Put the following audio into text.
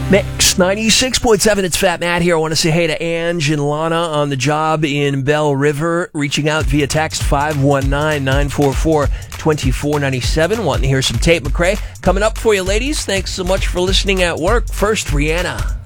Mix 96.7, it's Fat Matt here. I want to say hey to Ange and Lana on the job in Bell River, reaching out via text 519-944-2497. Wanting to hear some Tate McRae. Coming up for you, ladies. Thanks so much for listening at work. First, Rihanna.